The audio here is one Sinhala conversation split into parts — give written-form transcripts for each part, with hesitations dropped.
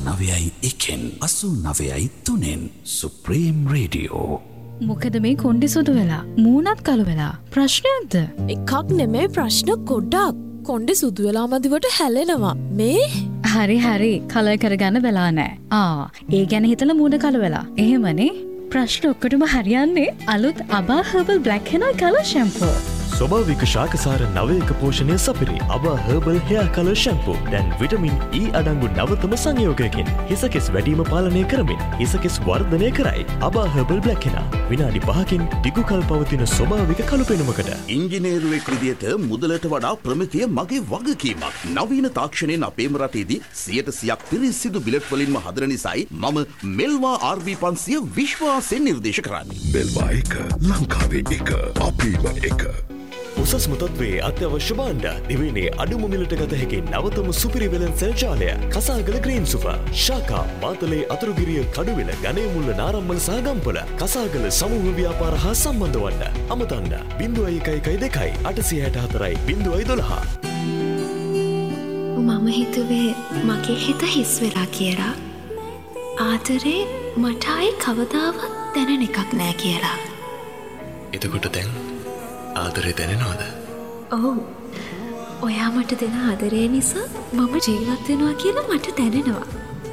89.1 89.3 සුප්‍රීම් රේඩියෝ. මොකද මේ කොණ්ඩේ සුදු වෙලා මූණත් කළු වෙලා ප්‍රශ්නයක්ද? එකක් නෙමෙයි ප්‍රශ්න ගොඩක්. කොණ්ඩේ සුදු වෙලා මදිවට හැලෙනවා. මේ හරි කලර් කරගන්න වෙලා නැහැ. ඒ ගැන හිතලා මූණ කළු වෙලා. එහෙමනේ. ප්‍රශ්න ඔක්කොටම හරියන්නේ අලුත් අබා හර්බල් බ්ලැක් හෙනා කලර් ෂැම්පූ. ස්වභාවික ශාකසාර නවයක පෝෂණය සපිරි අබා හර්බල් හෙයා කලර් ෂැම්පූ. දැන් විටමින් E අඩංගු නවතම සංයෝගයකින් හිසකෙස් වැඩිම පාලනය කරමින් හිසකෙස් වර්ධනය කරයි. අබා හර්බල් බ්ලැක් හෙනා විනාඩි 5කින් දිගු කල් පවතින ස්වභාවික කළු පෙනුමකට. ඉංජිනේරුවෙක් විදියට මුදලට වඩා ප්‍රමිතිය මගේ වගකීමක්. නවීන තාක්ෂණයෙන් අපේම රටේදී 100% පිරිසිදු බිලට් වලින්ම හදන නිසායි මම මෙල්වා RV 500 විශ්වාසයෙන් නිර්දේශ කරන්නේ. මෙල්වා එක ලංකාවේ එක අපේම එක. උසස් මුතත්වේ අත්‍යවශ්‍ය භාණ්ඩ දිවයිනේ අඩුම මිලට ගත හැකි නවතම සුපිරි වෙළඳ සංචාලය කසාගල ග්‍රීන් සුපර් ශාකා මාතලේ අතුරුගිරිය කඩුවෙල ගණේමුල්ල නාරම්මල සහ ගම්පල කසාගල සමූහ ව්‍යාපාර හා සම්බන්ධ වන්න අමතන්න 0112 864 012. මම හිතුවේ මගේ හිත හිස් වෙලා කියලා. ආදරේ මට ආයේ කවදාවත් දැනෙන එකක් නෑ කියලා. එතකොට දැන් ආදරේ දැනෙනවද? ඔව්. ඔයා මට දෙන ආදරේ නිසා මම ජීවත් වෙනවා කියලා මට දැනෙනවා.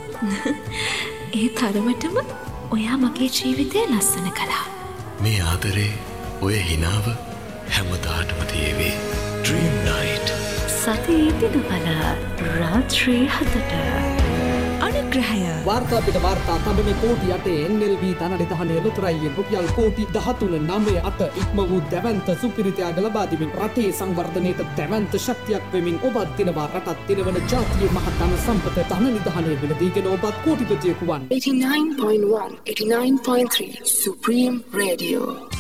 ඒ තරමටම ඔයා මගේ ජීවිතේ ලස්සන කළා. මේ ආදරේ ඔය හිනාව හැමදාටම තියේවි. Dream Night. සතියේ දිනවල රාත්‍රී 7ට අනුග්‍රහය වාර්තා පිට වාර්තා තබන කෝටි 8 NLB ධනනිධානය ලොතරැයියෙන් රුපියල් කෝටි 13.98 ඉක්ම වූ දැවැන්ත සුපිරි ත්‍යාග ලබා දෙමින් රටේ සංවර්ධනයට දැවැන්ත ශක්තියක් වෙමින් ඔබත් දිනවා රටත් දිනවන ජාතියේ මහ ධන සම්පත ධනනිධානය වෙලදීගෙන ඔබත් කෝටිපතියෙකු වන්. 89.1 89.3 Supreme Radio.